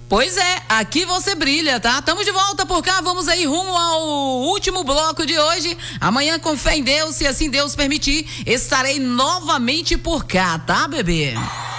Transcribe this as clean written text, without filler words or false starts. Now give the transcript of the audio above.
Pois é, aqui você brilha, tá? Tamo de volta por cá, vamos aí rumo ao último bloco de hoje. Amanhã, com fé em Deus, se assim Deus permitir, estarei novamente por cá, tá, bebê?